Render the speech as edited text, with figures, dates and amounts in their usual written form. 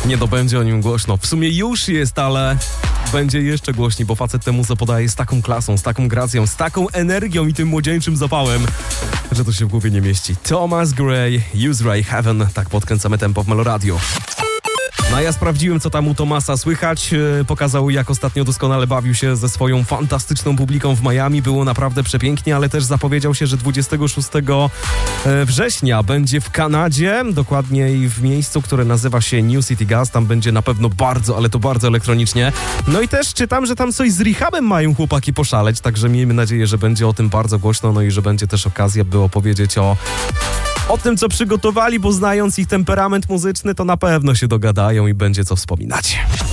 Nie, to będzie o nim głośno. W sumie już jest, ale będzie jeszcze głośniej, bo facet tę muzę podaje z taką klasą, z taką gracją, z taką energią i tym młodzieńczym zapałem, że to się w głowie nie mieści. Thomas Gray, Use Ray Heaven. Tak podkręcamy tempo w Meloradio. No a ja sprawdziłem, co tam u Thomasa słychać. Pokazał, jak ostatnio doskonale bawił się ze swoją fantastyczną publiką w Miami. Było naprawdę przepięknie, ale też zapowiedział się, że 26 września będzie w Kanadzie, dokładniej w miejscu, które nazywa się New City Gas. Tam będzie na pewno bardzo, ale to bardzo elektronicznie. No i też czytam, że tam coś z rehabem mają chłopaki poszaleć, także miejmy nadzieję, że będzie o tym bardzo głośno, no i że będzie też okazja, by opowiedzieć o tym, co przygotowali, bo znając ich temperament muzyczny, to na pewno się dogadają i będzie co wspominać.